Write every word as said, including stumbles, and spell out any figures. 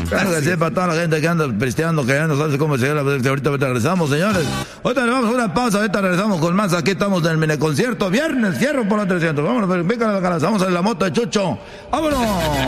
Claro que sí, para toda la gente que anda pisteando, que ya no sabe cómo llegar. Ahorita, ahorita regresamos, señores. Ahorita le vamos a una pausa, ahorita regresamos con más. Aquí estamos en el mini concierto. Viernes, fierro por los trescientos. Vámonos, venga la cara. Vamos en la moto de Chucho. ¡Vámonos!